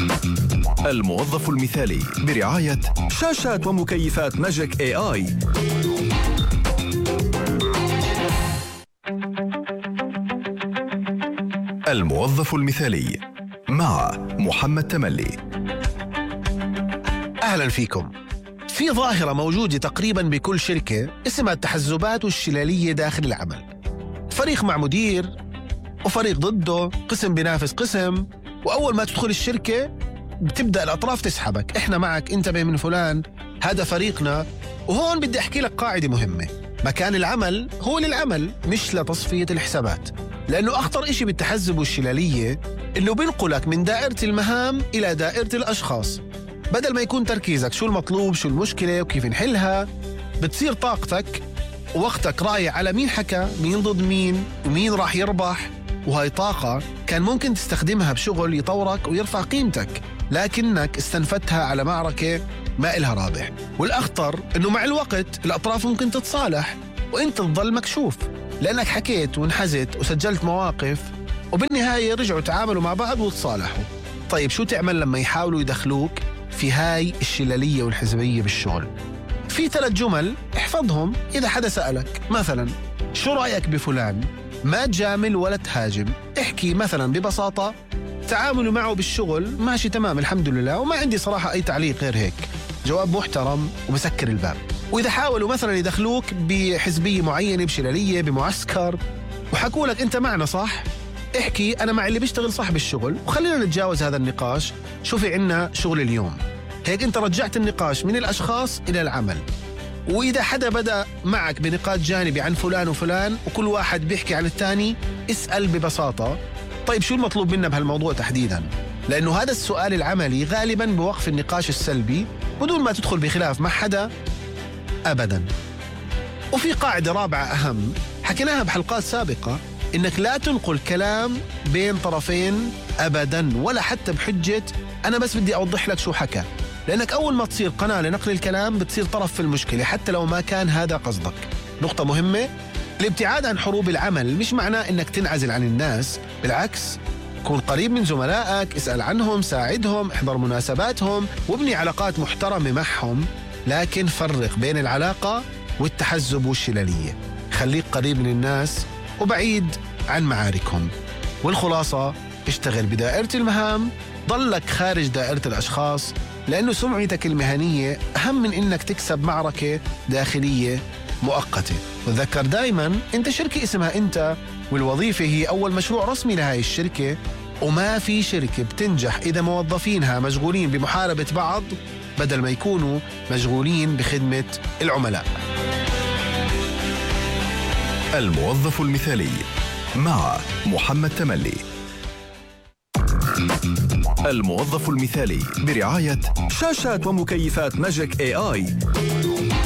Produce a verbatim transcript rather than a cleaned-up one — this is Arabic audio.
الموظف المثالي برعاية شاشات ومكيفات ماجيك اي اي. الموظف المثالي مع محمد تملي. أهلا فيكم. في ظاهرة موجودة تقريبا بكل شركة اسمها التحزبات والشلالية داخل العمل. فريق مع مدير وفريق ضده، قسم بينافس قسم، وأول ما تدخل الشركة بتبدأ الأطراف تسحبك. إحنا معك، انتبه من فلان، هذا فريقنا. وهون بدي أحكي لك قاعدة مهمة: مكان العمل هو للعمل مش لتصفية الحسابات. لأنه أخطر إشي بالتحزب والشلالية إنه بينقلك من دائرة المهام إلى دائرة الأشخاص. بدل ما يكون تركيزك شو المطلوب، شو المشكلة وكيف نحلها، بتصير طاقتك ووقتك رايح على مين حكى، مين ضد مين، ومين راح يربح. وهاي طاقة كان ممكن تستخدمها بشغل يطورك ويرفع قيمتك، لكنك استنفتها على معركة ما إلها رابح. والأخطر إنه مع الوقت الأطراف ممكن تتصالح وإنت تظل مكشوف، لأنك حكيت وانحزت وسجلت مواقف، وبالنهاية رجعوا تعاملوا مع بعض وتصالحوا. طيب شو تعمل لما يحاولوا يدخلوك في هاي الشلالية والحزبية بالشغل؟ في ثلاث جمل احفظهم إذا حدا سألك. مثلا: شو رأيك بفلان؟ ما تجامل ولا تهاجم، احكي مثلا ببساطة: تعاملوا معه بالشغل ماشي تمام الحمد لله، وما عندي صراحة أي تعليق غير هيك. جواب محترم وبسكر الباب. وإذا حاولوا مثلا يدخلوك بحزبية معينة، بشلالية، بمعسكر، وحكوا لك أنت معنا صح، احكي: أنا مع اللي بيشتغل صح بالشغل، وخلينا نتجاوز هذا النقاش، شو في عنا شغل اليوم. هيك أنت رجعت النقاش من الأشخاص إلى العمل. وإذا حدا بدأ معك بنقاش جانبي عن فلان وفلان وكل واحد بيحكي عن الثاني، اسأل ببساطة: طيب شو المطلوب منا بهالموضوع تحديدا؟ لأنه هذا السؤال العملي غالبا بوقف النقاش السلبي بدون ما تدخل بخلاف مع حدا أبدا. وفي قاعدة رابعة أهم حكيناها بحلقات سابقة: إنك لا تنقل كلام بين طرفين أبدا، ولا حتى بحجة أنا بس بدي أوضح لك شو حكى. لأنك أول ما تصير قناة لنقل الكلام بتصير طرف في المشكلة حتى لو ما كان هذا قصدك. نقطة مهمة: الابتعاد عن حروب العمل مش معناه إنك تنعزل عن الناس، بالعكس، كون قريب من زملائك، اسأل عنهم، ساعدهم، احضر مناسباتهم، وابني علاقات محترمة معهم. لكن فرق بين العلاقة والتحزب والشلالية. خليك قريب من الناس وبعيد عن معاركهم. والخلاصة: اشتغل بدائرة المهام، ضلك خارج دائرة الأشخاص، لأنه سمعتك المهنية أهم من إنك تكسب معركة داخلية مؤقتة. وتذكر دايما أنت شركة اسمها أنت، والوظيفة هي أول مشروع رسمي لهاي الشركة. وما في شركة بتنجح إذا موظفينها مشغولين بمحاربة بعض بدل ما يكونوا مشغولين بخدمة العملاء. الموظف المثالي مع محمد تملي. الموظف المثالي برعاية شاشات ومكيفات ماجيك اي اي.